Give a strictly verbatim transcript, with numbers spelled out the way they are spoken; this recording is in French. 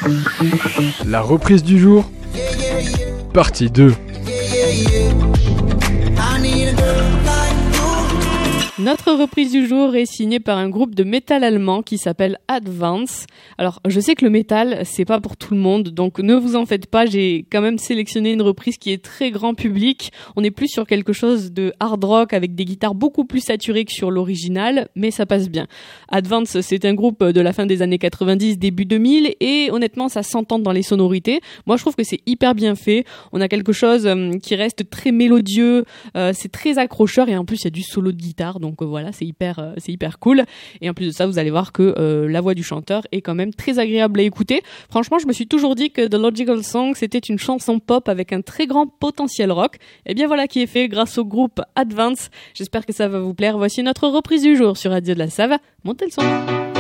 La reprise du jour, partie deux. Notre reprise du jour est signée par un groupe de métal allemand qui s'appelle Advance. Alors, je sais que le métal, c'est pas pour tout le monde, donc ne vous en faites pas, j'ai quand même sélectionné une reprise qui est très grand public. On est plus sur quelque chose de hard rock avec des guitares beaucoup plus saturées que sur l'original, mais ça passe bien. Advance, c'est un groupe de la fin des années quatre-vingt-dix, début deux mille, et honnêtement, ça s'entend dans les sonorités. Moi, je trouve que c'est hyper bien fait. On a quelque chose qui reste très mélodieux, euh, c'est très accrocheur, et en plus, il y a du solo de guitare, donc euh, voilà, c'est hyper, euh, c'est hyper cool. Et en plus de ça, vous allez voir que euh, la voix du chanteur est quand même très agréable à écouter. Franchement, je me suis toujours dit que The Logical Song, c'était une chanson pop avec un très grand potentiel rock. Et bien voilà qui est fait grâce au groupe Advance. J'espère que ça va vous plaire. Voici notre reprise du jour sur Radio de la Save. Montez le son.